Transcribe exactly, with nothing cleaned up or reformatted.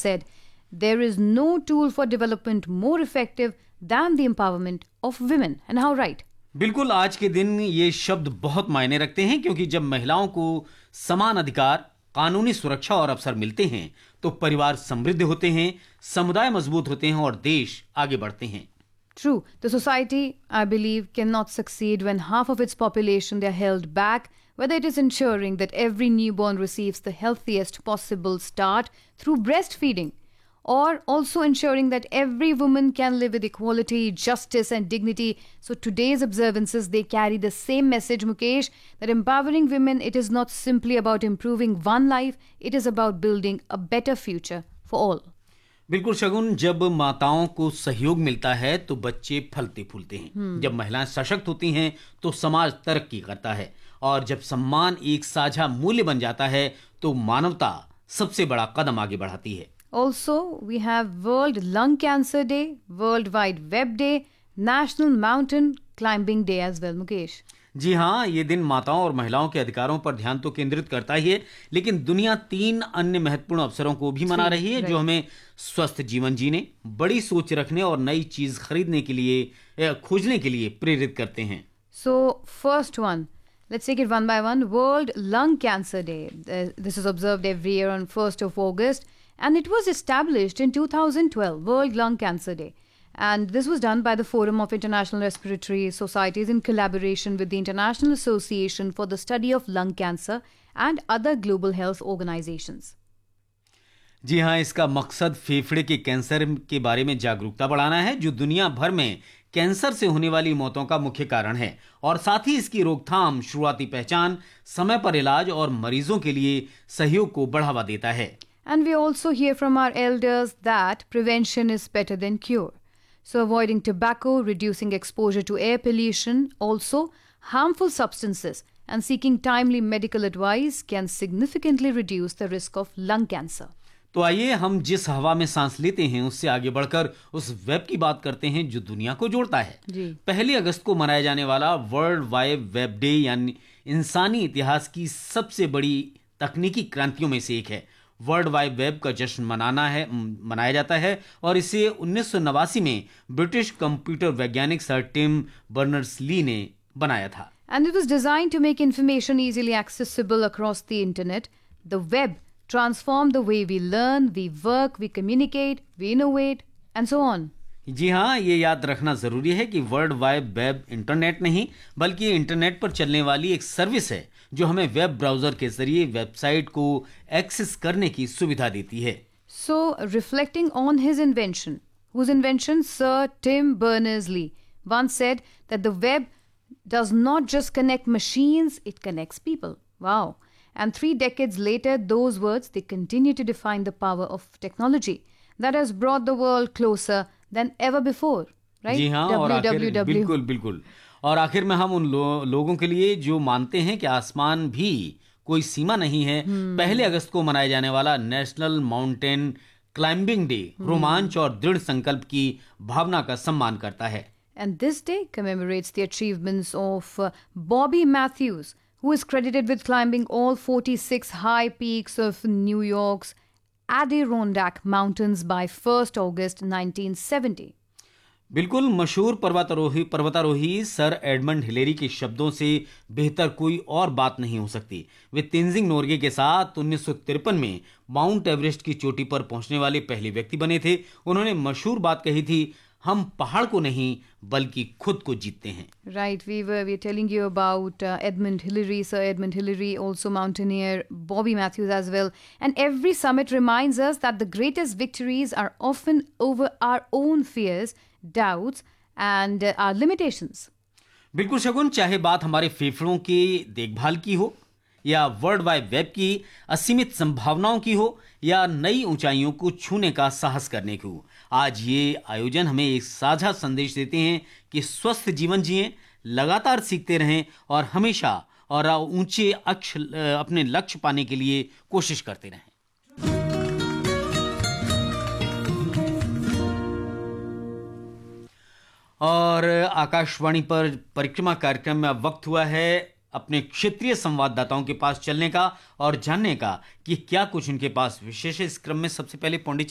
said, there is no tool for development more effective than the empowerment of women. And how right? बिल्कुल, आज के दिन ये शब्द बहुत मायने रखते हैं, क्योंकि जब महिलाओं को समान अधिकार, कानूनी सुरक्षा और अवसर मिलते हैं तो परिवार समृद्ध होते हैं, समुदाय मजबूत होते हैं और देश आगे बढ़ते हैं. True. The society, I believe, cannot succeed when half of its population they are held back, whether it is ensuring that every newborn receives the healthiest possible start through breastfeeding, or also ensuring that every woman can live with equality, justice and dignity. So today's observances, they carry the same message, Mukesh, that empowering women, it is not simply about improving one life, it is about building a better future for all. बिल्कुल शगुन, जब माताओं को सहयोग मिलता है तो बच्चे फलते फूलते हैं. hmm. जब महिलाएं सशक्त होती हैं तो समाज तरक्की करता है, और जब सम्मान एक साझा मूल्य बन जाता है तो मानवता सबसे बड़ा कदम आगे बढ़ाती है. Also, we have World Lung Cancer Day, World Wide Web Day, National Mountain Climbing Day as well, Mukesh. जी हाँ, ये दिन माताओं और महिलाओं के अधिकारों पर ध्यान तो केंद्रित करता ही है, लेकिन दुनिया तीन अन्य महत्वपूर्ण अवसरों को भी मना रही है, जो हमें स्वस्थ जीवन जीने, बड़ी सोच रखने और नई चीज खरीदने के लिए, खोजने के लिए प्रेरित करते हैं. So, first one, let's take it one by one. World Lung Cancer Day. Uh, this is observed every year on first of August, and it was established in two thousand twelve, World Lung Cancer Day. And this was done by the Forum of International Respiratory Societies in collaboration with the International Association for the Study of Lung Cancer and other global health organizations. जी हाँ, इसका मकसद फेफड़े के cancer के बारे में जागरूकता बढ़ाना है, जो दुनिया भर में कैंसर से होने वाली मौतों का मुख्य कारण है, और साथ ही इसकी रोकथाम, शुरुआती पहचान, समय पर इलाज और मरीजों के लिए सहयोग को बढ़ावा देता है. And we also hear from our elders that prevention is better than cure. So avoiding tobacco, reducing exposure to air pollution, also harmful substances, and seeking timely medical advice can significantly reduce the risk of lung cancer. तो आइए हम जिस हवा में सांस लेते हैं उससे आगे बढ़कर उस वेब की बात करते हैं जो दुनिया को जोड़ता है. पहली अगस्त को मनाया जाने वाला वर्ल्ड वाइड वेब डे यानी इंसानी इतिहास की सबसे बड़ी तकनीकी क्रांतियों में से एक है. वर्ल्ड वाइड वेब का जश्न मनाना है मनाया जाता है और इसे उन्नीस सौ नवासी में ब्रिटिश कंप्यूटर वैज्ञानिक सर टिम बर्नर्स-ली ने बनाया था. And it was designed to make information easily accessible across the internet. The web transformed the way we learn, we work, we communicate, we innovate, and so on. जी हाँ, ये याद रखना जरूरी है कि वर्ल्ड वाइड वेब इंटरनेट नहीं, बल्कि internet पर चलने वाली एक सर्विस है जो हमें वेब ब्राउजर के जरिए वेबसाइट को एक्सेस करने की सुविधा देती है. So, reflecting on his invention, whose invention Sir Tim Berners-Lee once said that the web does not just connect machines, it connects people. Wow. And three decades later, those words, they continue to define the power of technology that has brought the world closer than ever before. Right? जी हाँ, और आखिर बिल्कुल बिल्कुल और आखिर में हम उन लो, लोगों के लिए जो मानते हैं कि आसमान भी कोई सीमा नहीं है, hmm. पहले अगस्त को मनाया जाने वाला national mountain climbing day hmm. रोमांच और दृढ़ संकल्प की भावना का सम्मान करता है. And this day commemorates the achievements of uh, Bobby Matthews, who is credited with climbing all forty-six high peaks of New York's Adirondack Mountains by first of August nineteen seventy. बिल्कुल, मशहूर पर्वतारोही पर्वतारोही सर एडमंड हिलेरी के शब्दों से बेहतर कोई और बात नहीं हो सकती. वे तेंजिंग नोर्गे के साथ उन्नीस सौ तिरपन में माउंट एवरेस्ट की चोटी पर पहुंचने वाले पहले व्यक्ति बने थे. उन्होंने मशहूर बात कही थी, हम पहाड़ को नहीं बल्कि खुद को जीतते हैं. Right, we were we are telling you about uh, Edmund Hillary, Sir Edmund Hillary, also mountaineer, Bobby Matthews as well. And every summit reminds us that the greatest victories are often over our own fears, doubts and uh, our limitations. बिल्कुल शगुन, चाहे बात हमारे फेफड़ों की देखभाल की हो या वर्ल्ड वाइड वेब की असीमित संभावनाओं की हो या नई ऊंचाइयों को छूने का साहस करने की हो, आज ये आयोजन हमें एक साझा संदेश देते हैं कि स्वस्थ जीवन जिएं, लगातार सीखते रहें और हमेशा और ऊंचे अक्ष अपने लक्ष्य पाने के लिए कोशिश करते रहें. और आकाशवाणी पर परिक्रमा कार्यक्रम में अब वक्त हुआ है अपने क्षेत्रीय संवाददाताओं के पास चलने का और जानने का कि क्या कुछ उनके पास विशेष है. इस क्रम में सबसे पहले पौंडीचेरी